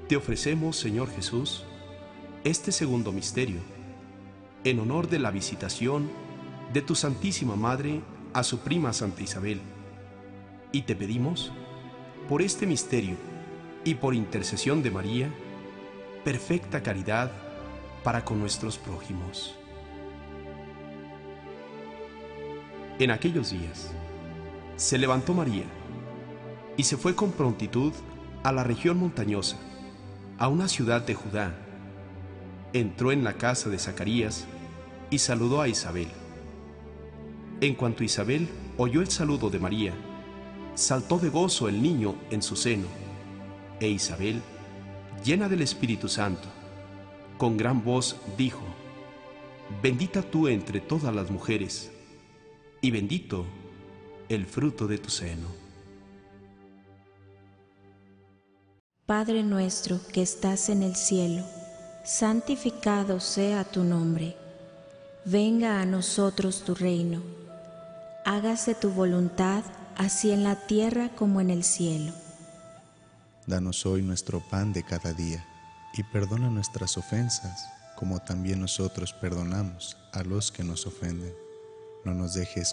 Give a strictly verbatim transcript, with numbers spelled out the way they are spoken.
Te ofrecemos, Señor Jesús, este segundo misterio, en honor de la visitación de tu Santísima Madre a su prima Santa Isabel, y te pedimos, por este misterio y por intercesión de María, perfecta caridad para con nuestros prójimos. En aquellos días, se levantó María y se fue con prontitud a la región montañosa, a una ciudad de Judá. Entró en la casa de Zacarías y saludó a Isabel. En cuanto Isabel oyó el saludo de María, saltó de gozo el niño en su seno, e Isabel, llena del Espíritu Santo, con gran voz dijo: Bendita tú entre todas las mujeres, y bendito el fruto de tu seno. Padre nuestro que estás en el cielo, santificado sea tu nombre. Venga a nosotros tu reino. Hágase tu voluntad, así en la tierra como en el cielo. Danos hoy nuestro pan de cada día, y perdona nuestras ofensas, como también nosotros perdonamos a los que nos ofenden. No nos dejes